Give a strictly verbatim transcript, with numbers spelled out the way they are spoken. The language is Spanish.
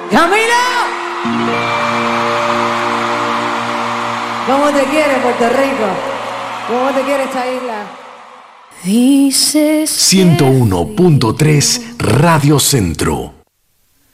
¡Camila! ¿Cómo te quiere Puerto Rico? ¿Cómo te quiere esta isla? Dices ciento uno punto tres Radio Centro.